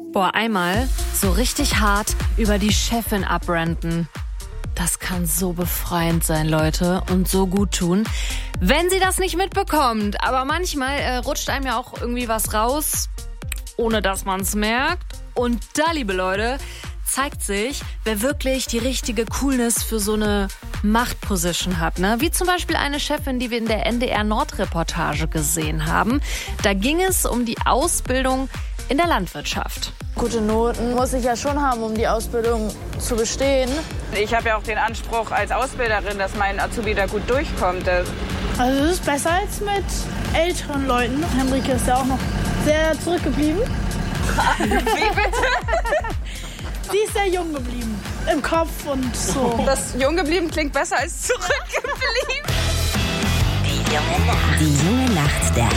Boah, einmal so richtig hart über die Chefin abranten. Das kann so befreiend sein, Leute, und so gut tun, wenn sie das nicht mitbekommt. Aber manchmal rutscht einem ja auch irgendwie was raus, ohne dass man es merkt. Und da, liebe Leute, zeigt sich, wer wirklich die richtige Coolness für so eine Machtposition hat, ne? Wie zum Beispiel eine Chefin, die wir in der NDR-Nord-Reportage gesehen haben. Da ging es um die Ausbildung in der Landwirtschaft. Gute Noten muss ich ja schon haben, um die Ausbildung zu bestehen. Ich habe ja auch den Anspruch als Ausbilderin, dass mein Azubi da gut durchkommt. Also es ist besser als mit älteren Leuten. Henrike ist ja auch noch sehr zurückgeblieben. Wie bitte? Sie ist sehr jung geblieben. Im Kopf und so. Das jung geblieben klingt besser als zurückgeblieben. Die junge Nacht der